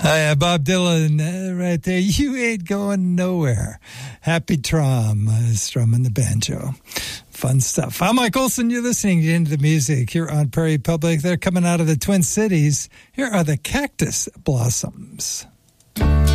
Bob Dylan, right there. You ain't going nowhere. Happy Trom, strumming the banjo. Fun stuff. I'm Mike Olson. You're listening to Into the Music here on Prairie Public. They're coming out of the Twin Cities. Here are the Cactus Blossoms.